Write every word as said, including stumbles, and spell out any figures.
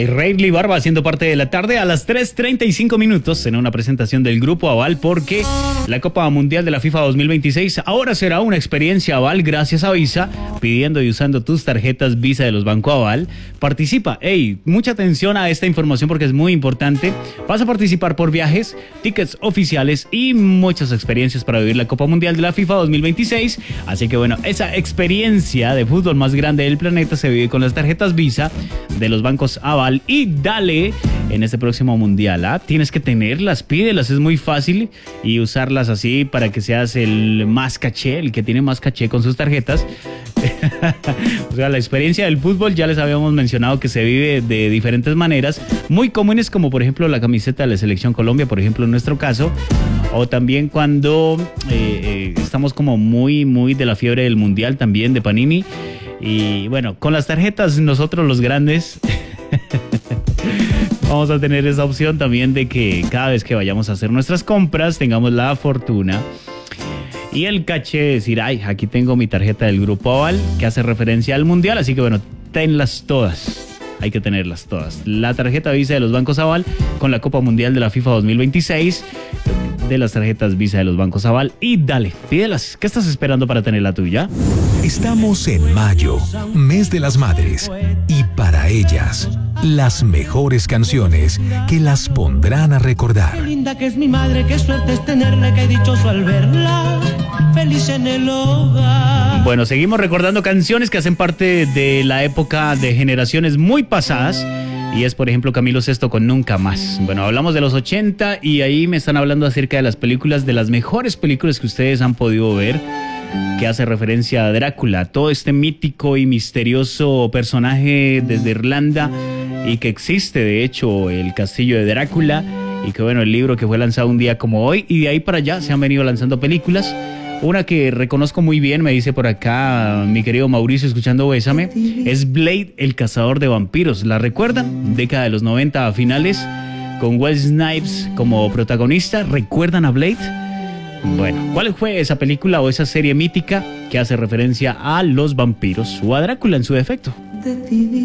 Hay Rayleigh Barba haciendo parte de la tarde a las tres treinta y cinco minutos en una presentación del Grupo Aval, porque la Copa Mundial de la FIFA dos mil veintiséis ahora será una experiencia Aval gracias a Visa. Pidiendo y usando tus tarjetas Visa de los Banco Aval, participa. Ey, mucha atención a esta información porque es muy importante. Vas a participar por viajes, tickets oficiales y muchas experiencias para vivir la Copa Mundial de la FIFA dos mil veintiséis. Así que bueno, esa experiencia de fútbol más grande del planeta se vive con las tarjetas Visa de los bancos Aval. Y dale en este próximo mundial, ¿ah? Tienes que tenerlas, pídelas, es muy fácil, y usarlas así para que seas el más caché, el que tiene más caché con sus tarjetas. O sea, la experiencia del fútbol ya les habíamos mencionado que se vive de diferentes maneras, muy comunes, como por ejemplo la camiseta de la Selección Colombia, por ejemplo en nuestro caso, o también cuando eh, eh, estamos como muy, muy de la fiebre del mundial también de Panini. Y bueno, con las tarjetas nosotros los grandes vamos a tener esa opción también de que cada vez que vayamos a hacer nuestras compras tengamos la fortuna y el caché de decir, ay, aquí tengo mi tarjeta del Grupo Aval que hace referencia al mundial, así que bueno, tenlas todas, hay que tenerlas todas. La tarjeta Visa de los bancos Aval con la Copa Mundial de la FIFA dos mil veintiséis, de las tarjetas Visa de los bancos Aval, y dale, pídelas. ¿Qué estás esperando para tener la tuya? Estamos en mayo, mes de las madres, y para ellas, las mejores canciones que las pondrán a recordar. Qué linda que es mi madre, qué suerte es tenerla, qué dichoso al verla, feliz en el hogar. Bueno, seguimos recordando canciones que hacen parte de la época de generaciones muy pasadas. Y es, por ejemplo, Camilo Sesto con Nunca Más. Bueno, hablamos de los ochenta y ahí me están hablando acerca de las películas, de las mejores películas que ustedes han podido ver, que hace referencia a Drácula, todo este mítico y misterioso personaje desde Irlanda, y que existe, de hecho, el castillo de Drácula, y que bueno, el libro que fue lanzado un día como hoy, y de ahí para allá se han venido lanzando películas. Una que reconozco muy bien, me dice por acá mi querido Mauricio, escuchando Bésame, es Blade, el cazador de vampiros. ¿La recuerdan? Década de los noventa a finales, con Wesley Snipes como protagonista. ¿Recuerdan a Blade? Bueno, ¿cuál fue esa película o esa serie mítica que hace referencia a los vampiros o a Drácula en su defecto?